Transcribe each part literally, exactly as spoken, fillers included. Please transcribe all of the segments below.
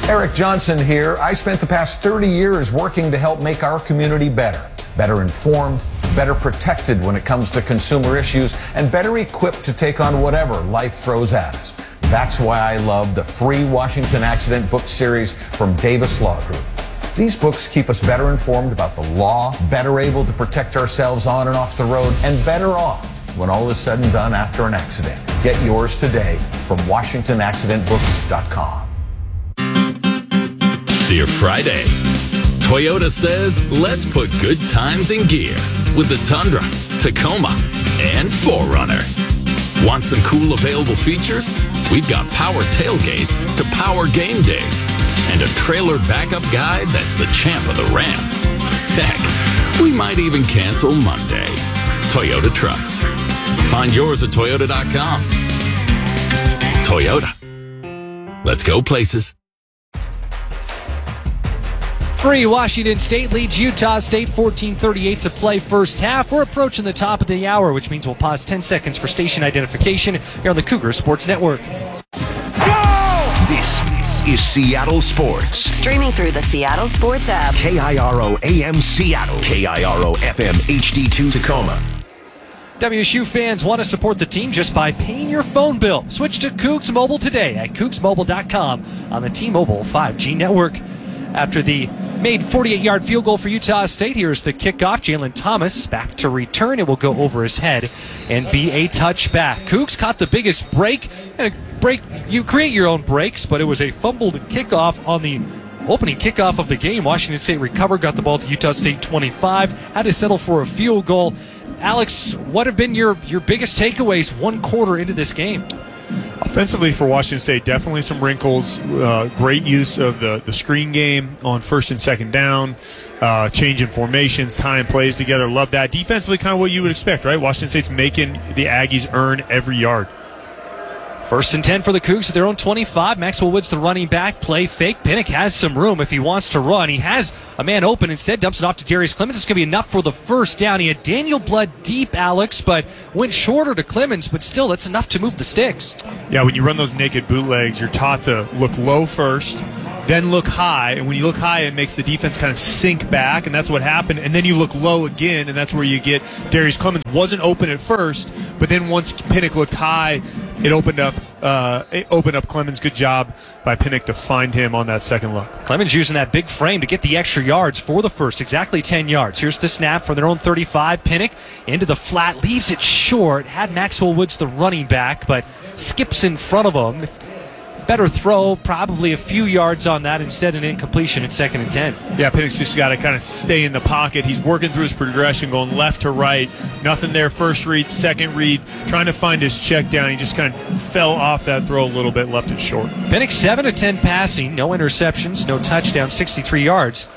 Eric Johnson here. I spent the past thirty years working to help make our community better. Better informed, better protected when it comes to consumer issues, and better equipped to take on whatever life throws at us. That's why I love the free Washington Accident book series from Davis Law Group. These books keep us better informed about the law, better able to protect ourselves on and off the road, and better off when all is said and done after an accident. Get yours today from Washington Accident Books dot com. Dear Friday, Toyota says let's put good times in gear with the Tundra, Tacoma, and four runner. Want some cool available features? We've got power tailgates to power game days and a trailer backup guide that's the champ of the ramp. Heck, we might even cancel Monday. Toyota trucks. Find yours at Toyota dot com. Toyota. Let's go places. Three, Washington State leads Utah State fourteen thirty-eight to play first half. We're approaching the top of the hour, which means we'll pause ten seconds for station identification here on the Cougar Sports Network. Go! This is Seattle Sports. Streaming through the Seattle Sports app. K I R O A M Seattle. K I R O F M H D two Tacoma. W S U fans want to support the team just by paying your phone bill. Switch to Cougs Mobile today at Cougs Mobile dot com on the T-Mobile five G network. After the made forty-eight-yard field goal for Utah State, here's the kickoff. Jalen Thomas back to return. It will go over his head and be a touchback. Cougs caught the biggest break. And a break, you create your own breaks, but it was a fumbled kickoff on the opening kickoff of the game. Washington State recovered, got the ball to Utah State twenty-five, had to settle for a field goal. Alex, what have been your, your biggest takeaways one quarter into this game? Offensively for Washington State, definitely some wrinkles. Uh, great use of the, the screen game on first and second down. Uh, change in formations, tying plays together. Love that. Defensively, kind of what you would expect, right? Washington State's making the Aggies earn every yard. First and ten for the Cougs at their own twenty-five. Maxwell Woods, the running back, play fake. Pinnock has some room if he wants to run. He has a man open. Instead, dumps it off to Darius Clemens. It's going to be enough for the first down. He had Daniel Blood deep, Alex, but went shorter to Clemens, but still, that's enough to move the sticks. Yeah, when you run those naked bootlegs, you're taught to look low first, then look high, and when you look high, it makes the defense kind of sink back, and that's what happened. And then you look low again, and that's where you get Darius Clemens. Wasn't open at first, but then once Pinnock looked high, it opened up uh, it opened up Clemens. Good job by Pinnock to find him on that second look. Clemens using that big frame to get the extra yards for the first, exactly ten yards. Here's the snap from their own thirty-five. Pinnock into the flat, leaves it short. Had Maxwell Woods the running back, but skips in front of him. Better throw, probably a few yards on that, instead an incompletion at second and ten. Yeah, Pinnock's just got to kind of stay in the pocket. He's working through his progression, going left to right. Nothing there. First read, second read, trying to find his check down. He just kind of fell off that throw a little bit, left it short. Pinnock seven of ten passing, no interceptions, no touchdowns, sixty-three yards.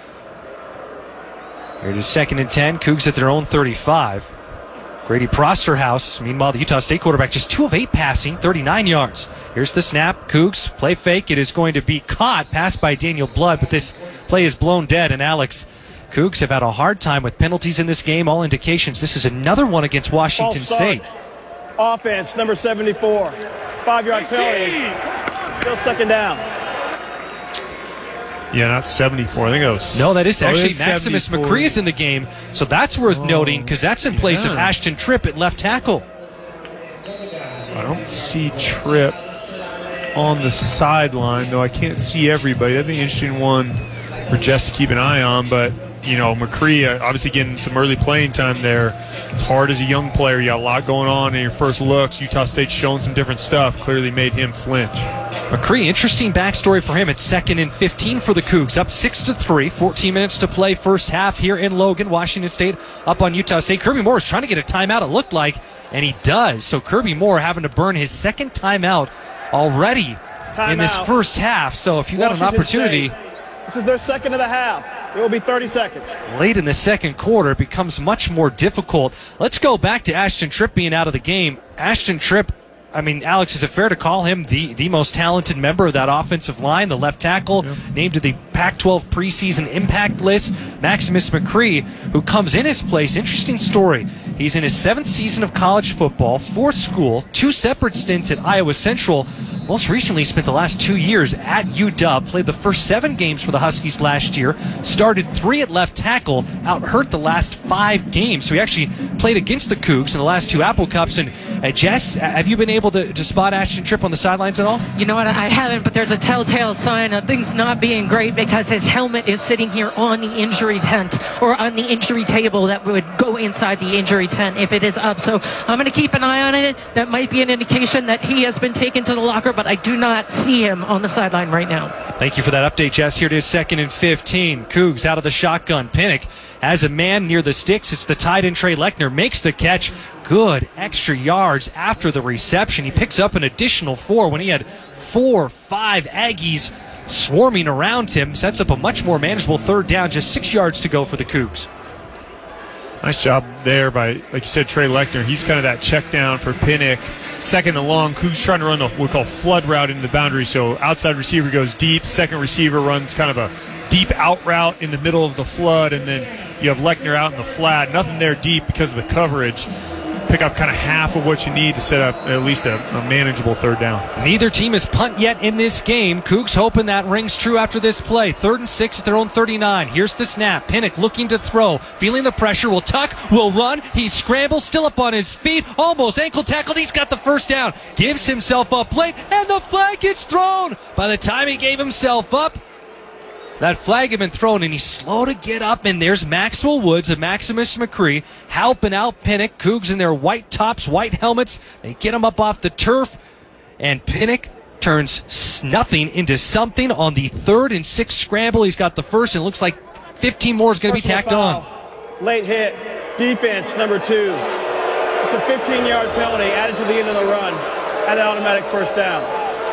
Here it is second and ten. Cougs at their own thirty-five. Grady Prosterhouse, meanwhile, the Utah State quarterback, just two of eight passing, thirty-nine yards. Here's the snap. Cougs play fake. It is going to be caught, passed by Daniel Blood, but this play is blown dead. And Alex, Cougs have had a hard time with penalties in this game. All indications this is another one against Washington State. Offense, number seventy-four. Five-yard penalty. Still second down. Yeah, not seventy-four. I think it was. No, that is actually oh, Maximus McCree is in the game, so that's worth oh, noting because that's in place yeah. of Ashton Tripp at left tackle. I don't see Tripp on the sideline, though I can't see everybody. That'd be an interesting one for Jess to keep an eye on, but, you know, McCree uh, obviously getting some early playing time there. It's hard as a young player. You got a lot going on in your first looks. Utah State's showing some different stuff. Clearly made him flinch. McCree, interesting backstory for him. It's second and fifteen for the Cougs, up six to three. fourteen minutes to play first half here in Logan. Washington State up on Utah State. Kirby Moore is trying to get a timeout, it looked like, and he does. So Kirby Moore having to burn his second timeout already Time in this out. first half. So if you got Washington an opportunity. State. This is their second of the half. It will be thirty seconds. Late in the second quarter, it becomes much more difficult. Let's go back to Ashton Tripp being out of the game. Ashton Tripp, I mean, Alex, is it fair to call him the, the most talented member of that offensive line, the left tackle, yep. named to the Pac twelve preseason impact list? Maximus McCree, who comes in his place. Interesting story. He's in his seventh season of college football, fourth school, two separate stints at Iowa Central, most recently spent the last two years at U W, played the first seven games for the Huskies last year, started three at left tackle, out-hurt the last five games. So he actually played against the Cougs in the last two Apple Cups. And uh, Jess, have you been able to, to spot Ashton Tripp on the sidelines at all? You know what, I haven't, but there's a telltale sign of things not being great because his helmet is sitting here on the injury tent or on the injury table that would go inside the injury tent if it is up. So I'm going to keep an eye on it. That might be an indication that he has been taken to the locker, but I do not see him on the sideline right now. Thank you for that update, Jess. Here it is, second and fifteen. Cougs out of the shotgun. Pinnock has a man near the sticks. It's the tight end Trey Lechner. Makes the catch. Good extra yards after the reception. He picks up an additional four when he had four, five Aggies swarming around him. Sets up a much more manageable third down. Just six yards to go for the Cougs. Nice job there by, like you said, Trey Lechner. He's kind of that check down for Pinnock. Second and long. Cougs trying to run what we call flood route into the boundary. So outside receiver goes deep. Second receiver runs kind of a deep out route in the middle of the flood. And then you have Lechner out in the flat. Nothing there deep because of the coverage. Pick up kind of half of what you need to set up at least a, a manageable third down. Neither team has punt yet in this game. Cougs hoping that rings true after this play. Third and six at their own thirty-nine. Here's the snap. Pinnock looking to throw. Feeling the pressure. Will tuck. Will run. He scrambles. Still up on his feet. Almost ankle tackled. He's got the first down. Gives himself up late. And the flag gets thrown. By the time he gave himself up, that flag had been thrown, and he's slow to get up, and there's Maxwell Woods and Maximus McCree helping out Pinnock. Cougs in their white tops, white helmets. They get him up off the turf, and Pinnock turns nothing into something on the third and sixth scramble. He's got the first, and it looks like fifteen more is going to be tacked on. Late hit, defense number two. It's a fifteen-yard penalty added to the end of the run. Add automatic first down.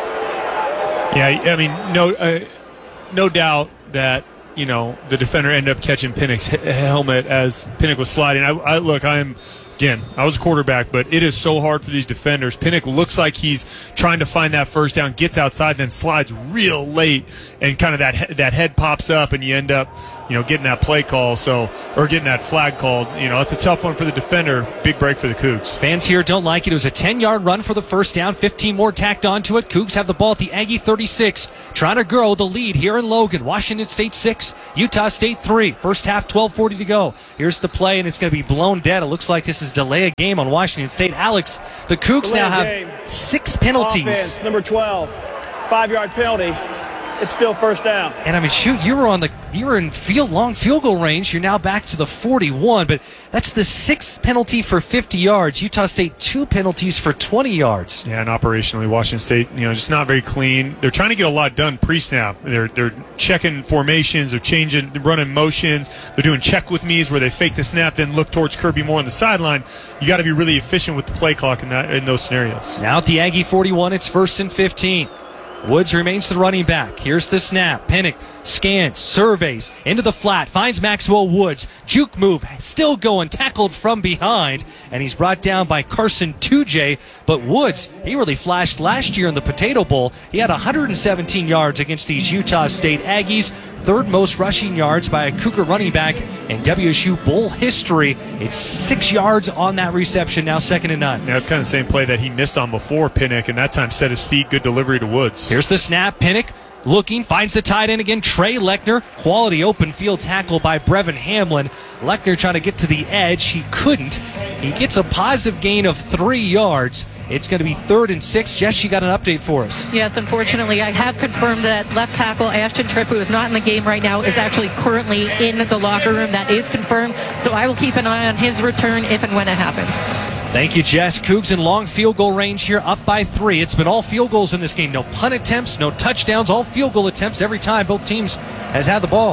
Yeah, I mean, no, uh, no doubt that, you know, the defender ended up catching Pinnock's he- helmet as Pinnock was sliding. I, I look, I'm again, I was a quarterback, but it is so hard for these defenders. Pinnock looks like he's trying to find that first down, gets outside, then slides real late, and kind of that he- that head pops up, and you end up, you know, getting that play call, so or getting that flag called. You know, it's a tough one for the defender. Big break for the Cougs. Fans here don't like it. It was a ten-yard run for the first down, fifteen more tacked onto it. Cougs have the ball at the Aggie thirty-six, trying to grow the lead here in Logan. Washington State six, Utah State three. First half, twelve forty to go. Here's the play, and it's going to be blown dead. It looks like this is delay a game on Washington State. Alex, the Cougs Delay now have game. six penalties. Offense number twelve, five-yard penalty. It's still first down. And I mean, shoot, you were on the you were in field long field goal range. You're now back to the forty-one, but that's the sixth penalty for fifty yards. Utah State two penalties for twenty yards. Yeah, and operationally, Washington State, you know, just not very clean. They're trying to get a lot done pre-snap. They're they're checking formations, they're changing, running motions. They're doing check with me's where they fake the snap, then look towards Kirby Moore on the sideline. You got to be really efficient with the play clock in that in those scenarios. Now at the Aggie forty-one, it's first and fifteen. Woods remains the running back. Here's the snap. Pinnock scans, surveys, into the flat, finds Maxwell Woods. Juke move, still going, tackled from behind, and he's brought down by Carson Tujay. But Woods, he really flashed last year in the Potato Bowl. He had one hundred seventeen yards against these Utah State Aggies. Third most rushing yards by a Cougar running back in W S U Bowl history. It's six yards on that reception, now second and nine. Yeah, it's kind of the same play that he missed on before, Pinnock, and that time set his feet. Good delivery to Woods. Here's the snap. Pinnock looking, finds the tight end again, Trey Lechner. Quality open field tackle by Brevin Hamlin. Lechner trying to get to the edge. He couldn't. He gets a positive gain of three yards. It's going to be third and six. Jess, you got an update for us. Yes, unfortunately, I have confirmed that left tackle Ashton Tripp, who is not in the game right now, is actually currently in the locker room. That is confirmed. So I will keep an eye on his return if and when it happens. Thank you, Jess. Cougs in long field goal range here, up by three. It's been all field goals in this game. No punt attempts, no touchdowns, all field goal attempts every time both teams has had the ball.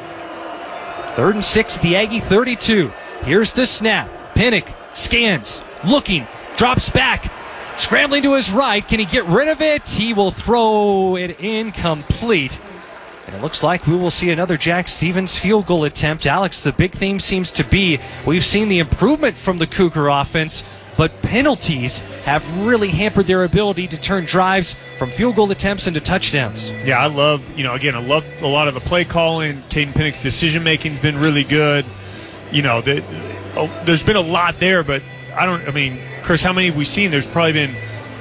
Third and six at the Aggie thirty-two. Here's the snap. Pinnock scans, looking, drops back, scrambling to his right. Can he get rid of it? He will throw it incomplete. And it looks like we will see another Jack Stevens field goal attempt. Alex, the big theme seems to be we've seen the improvement from the Cougar offense, but penalties have really hampered their ability to turn drives from field goal attempts into touchdowns. Yeah, I love, you know, again, I love a lot of the play calling. Caden Pinnock's decision-making has been really good. You know, the, oh, there's been a lot there, but I don't, I mean, Chris, how many have we seen? There's probably been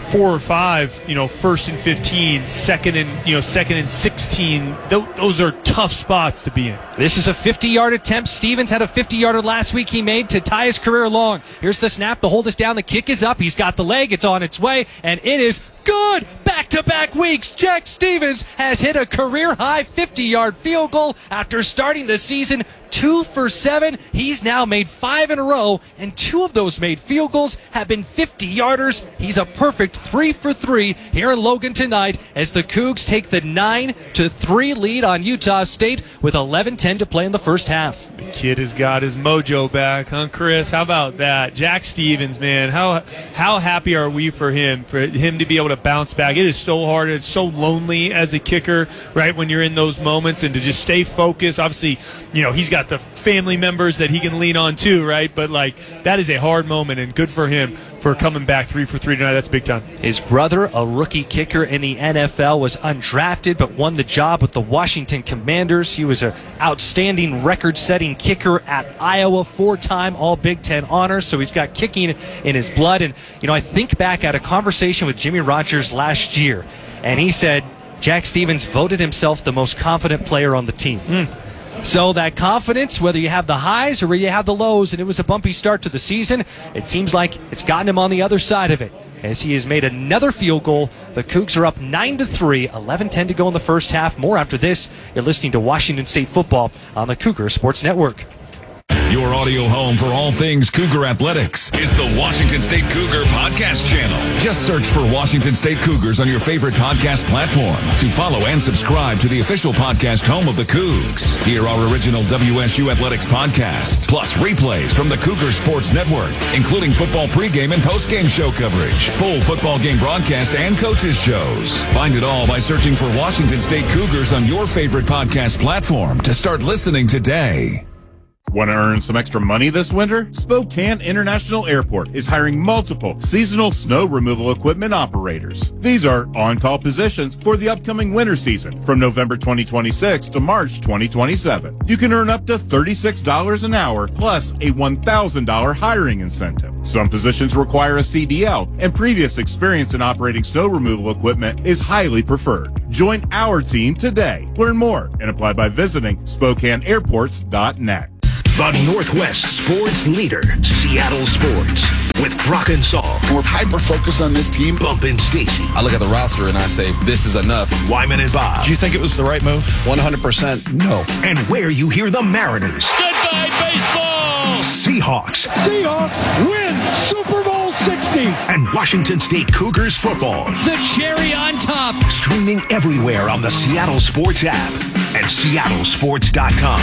four or five, you know, first and fifteen, second and, you know, second and sixteen, th- those are tough spots to be in. This is a fifty-yard attempt. Stevens had a fifty-yarder last week he made to tie his career long. Here's the snap to hold us down. The kick is up. He's got the leg. It's on its way, and it is good. Back-to-back weeks, Jack Stevens has hit a career-high fifty-yard field goal after starting the season two for seven. He's now made five in a row, and two of those made field goals have been fifty-yarders. He's a perfect three for three here in Logan tonight as the Cougs take the nine to three lead on Utah State with eleven ten to play in the first half. The kid has got his mojo back, huh, Chris? How about that? Jack Stevens, man, how how happy are we for him, for him to be able to bounce back? It is so hard. It's so lonely as a kicker, right, when you're in those moments, and to just stay focused. Obviously, you know, he's got the family members that he can lean on too, right? But, like, that is a hard moment, and good for him for coming back three for three tonight. That's big time. His brother, a rookie kicker in the N F L, was undrafted but won the job with the Washington Commanders. He was an outstanding record-setting kicker at Iowa, four-time All-Big Ten honors, so he's got kicking in his blood. And, you know, I think back at a conversation with Jimmy Rogers last year, and he said Jack Stevens voted himself the most confident player on the team. Mm. So that confidence, whether you have the highs or whether you have the lows, and it was a bumpy start to the season, it seems like it's gotten him on the other side of it as he has made another field goal. The Cougs are up nine to three, eleven ten to go in the first half. More after this. You're listening to Washington State football on the Cougar Sports Network. Your audio home for all things Cougar athletics is the Washington State Cougar Podcast Channel. Just search for Washington State Cougars on your favorite podcast platform to follow and subscribe to the official podcast home of the Cougs. Hear our original W S U Athletics podcast, plus replays from the Cougar Sports Network, including football pregame and postgame show coverage, full football game broadcast, and coaches shows. Find it all by searching for Washington State Cougars on your favorite podcast platform to start listening today. Want to earn some extra money this winter? Spokane International Airport is hiring multiple seasonal snow removal equipment operators. These are on-call positions for the upcoming winter season from November twenty twenty-six to March twenty twenty-seven. You can earn up to thirty-six dollars an hour plus a one thousand dollars hiring incentive. Some positions require a C D L, and previous experience in operating snow removal equipment is highly preferred. Join our team today. Learn more and apply by visiting Spokane Airports dot net. The Northwest sports leader, Seattle Sports, with Brock and Saul. We're hyper-focused on this team. Bump and Stacy. I look at the roster and I say, this is enough. Wyman and Bob. Do you think it was the right move? one hundred percent no. And where you hear the Mariners. Goodbye, baseball! Seahawks. Seahawks win Super Bowl sixty. And Washington State Cougars football. The cherry on top. Streaming everywhere on the Seattle Sports app and Seattle Sports dot com.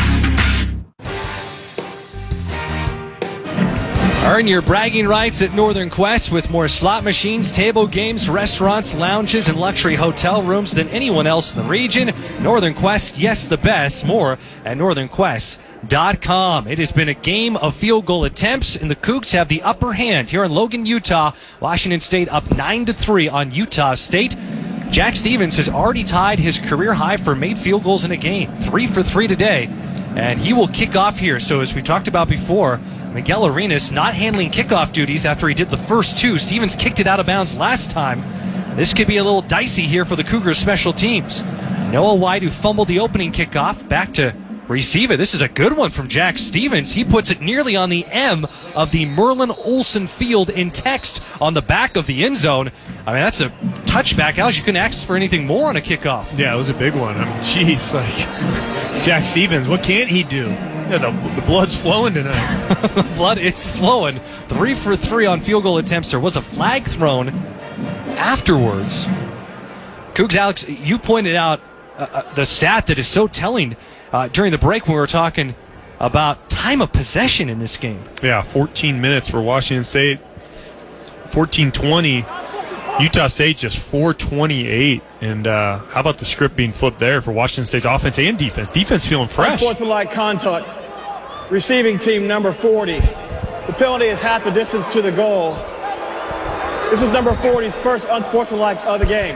Earn your bragging rights at Northern Quest with more slot machines, table games, restaurants, lounges, and luxury hotel rooms than anyone else in the region. Northern Quest, yes, the best. More at northern quest dot com. It has been a game of field goal attempts, and the Cougs have the upper hand here in Logan, Utah. Washington State up nine to three on Utah State. Jack Stevens has already tied his career high for made field goals in a game, three for three today, and he will kick off here. So as we talked about before, Miguel Arenas not handling kickoff duties after he did the first two. Stevens kicked it out of bounds last time. This could be a little dicey here for the Cougars special teams. Noah White, who fumbled the opening kickoff, back to receive it. This is a good one from Jack Stevens. He puts it nearly on the M of the Merlin Olsen Field in text on the back of the end zone. I mean, that's a touchback. Alex, you couldn't ask for anything more on a kickoff. Yeah, it was a big one. I mean, geez, like, Jack Stevens, what can't he do? Yeah, the, the blood's flowing tonight. The blood is flowing. Three for three on field goal attempts. There was a flag thrown afterwards. Cougs, Alex, you pointed out uh, the stat that is so telling uh, during the break when we were talking about time of possession in this game. Yeah, fourteen minutes for Washington State. fourteen twenty. Utah State just four twenty-eight. And uh, how about the script being flipped there for Washington State's offense and defense? Defense feeling fresh. Unsportsmanlike contact. Receiving team number forty. The penalty is half the distance to the goal. This is number forty's first unsportsmanlike of the game.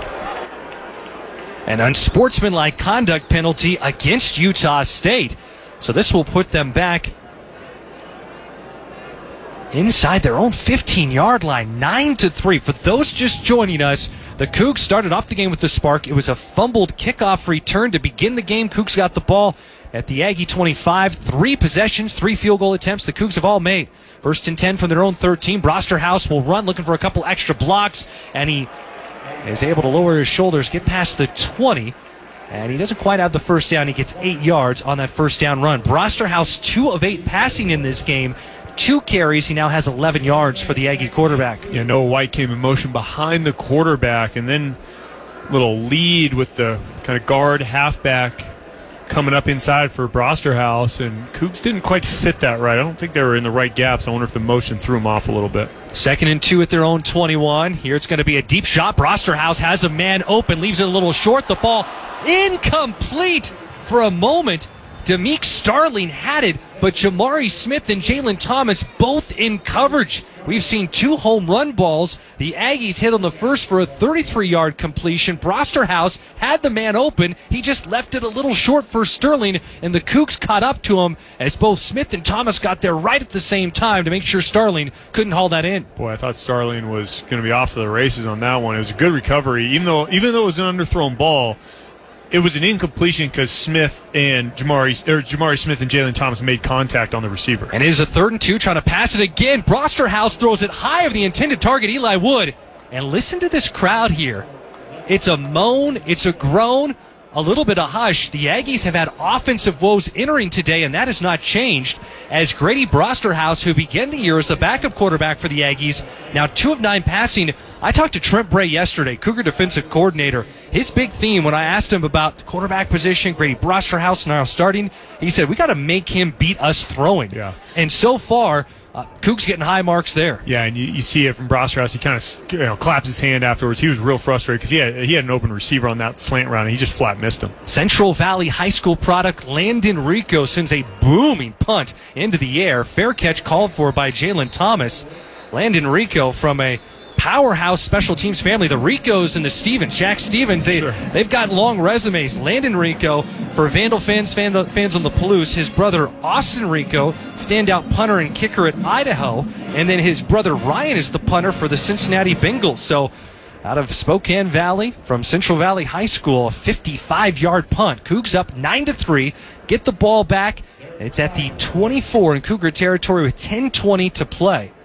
An unsportsmanlike conduct penalty against Utah State. So this will put them back inside their own fifteen-yard line, nine to three. For those just joining us, the Cougs started off the game with the spark. It was a fumbled kickoff return to begin the game. Cougs got the ball at the Aggie twenty-five. Three possessions, three field goal attempts the Cougs have all made. First and ten from their own thirteen. Brosterhouse will run, looking for a couple extra blocks, and he is able to lower his shoulders, get past the twenty, and he doesn't quite have the first down. He gets eight yards on that first down run. Brosterhouse, two of eight passing in this game. Two carries. He now has eleven yards for the Aggie quarterback. Yeah, Noah White came in motion behind the quarterback, and then little lead with the kind of guard halfback coming up inside for Brosterhouse, and Cougs didn't quite fit that right. I don't think they were in the right gaps. I wonder if the motion threw him off a little bit. Second and two at their own twenty-one. Here it's going to be a deep shot. Brosterhouse has a man open, leaves it a little short. The ball incomplete for a moment. Demeek Starling had it, but Jamari Smith and Jalen Thomas both in coverage. We've seen two home run balls. The Aggies hit on the first for a thirty-three-yard completion. Brosterhouse had the man open. He just left it a little short for Sterling, and the Cougs caught up to him as both Smith and Thomas got there right at the same time to make sure Starling couldn't haul that in. Boy, I thought Starling was going to be off to the races on that one. It was a good recovery, even though even though it was an underthrown ball. It was an incompletion because Smith and Jamari, or Jamari Smith and Jalen Thomas made contact on the receiver. And it is a third and two, trying to pass it again. Brosterhouse throws it high of the intended target, Eli Wood. And listen to this crowd here. It's a moan, it's a groan, a little bit of hush. The Aggies have had offensive woes entering today, and that has not changed, as Grady Brosterhouse, who began the year as the backup quarterback for the Aggies, now two of nine passing. I talked to Trent Bray yesterday, Cougar defensive coordinator. His big theme when I asked him about the quarterback position, Grady Brosterhouse now starting, he said, we got to make him beat us throwing. Yeah. And so far, Uh, Cougs getting high marks there. Yeah, and you, you see it from Brosterhouse. He kind of you know, claps his hand afterwards. He was real frustrated because he had, he had an open receiver on that slant route, and he just flat missed him. Central Valley High School product Landon Rico sends a booming punt into the air. Fair catch called for by Jalen Thomas. Landon Rico from a powerhouse special teams family, the Ricos and the Stevens, Jack Stevens, they, sure. they've got long resumes. Landon Rico, for Vandal fans, fan, fans on the Palouse, his brother Austin Rico, standout punter and kicker at Idaho, and then his brother Ryan is the punter for the Cincinnati Bengals. So out of Spokane Valley, from Central Valley High School, a fifty-five-yard punt. Cougs up nine to three, get the ball back. It's at the twenty-four in Cougar territory with ten twenty to play.